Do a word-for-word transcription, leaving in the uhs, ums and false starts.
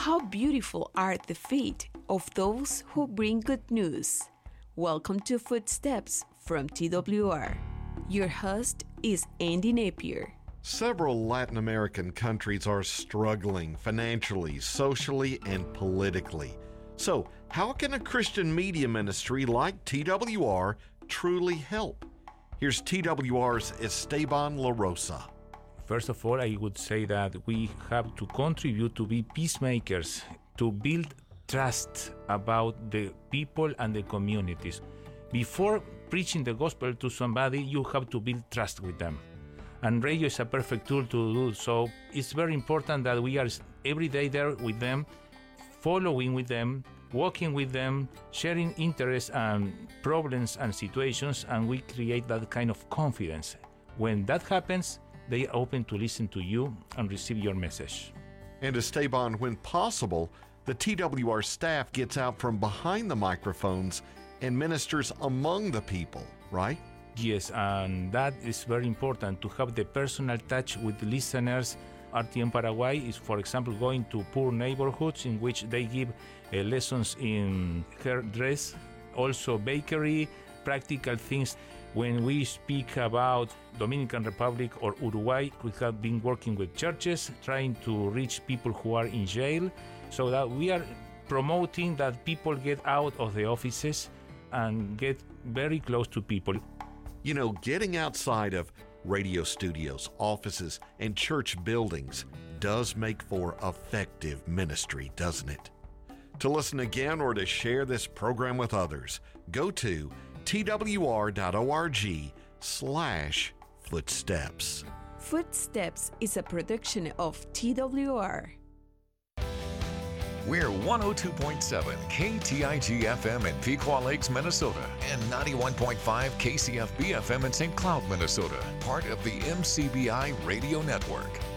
how beautiful are the feet of those who bring good news. Welcome to Footsteps from T W R. Your host is Andy Napier. Several Latin American countries are struggling financially, socially, and politically. So, how can a Christian media ministry like T W R truly help? Here's T W R's Esteban La Rosa. First of all, I would say that we have to contribute to be peacemakers, to build trust about the people and the communities. Before preaching the gospel to somebody, you have to build trust with them. And radio is a perfect tool to do so. It's very important that we are every day there with them, following with them, walking with them, sharing interests and problems and situations, and we create that kind of confidence. When that happens, they are open to listen to you and receive your message. And Esteban, when possible, the T W R staff gets out from behind the microphones and ministers among the people, right? Yes, and that is very important, to have the personal touch with the listeners. R T M Paraguay is, for example, going to poor neighborhoods in which they give uh, lessons in hairdress, also bakery, practical things. When we speak about Dominican Republic or Uruguay, we have been working with churches, trying to reach people who are in jail, so that we are promoting that people get out of the offices and get very close to people. You know, getting outside of radio studios, offices, and church buildings does make for effective ministry, doesn't it? To listen again or to share this program with others, go to twr.org slash footsteps. Footsteps is a production of T W R. We're one oh two point seven K T I G F M in Pequot Lakes, Minnesota, and ninety-one point five K C F B F M in Saint Cloud, Minnesota, part of the M C B I Radio Network.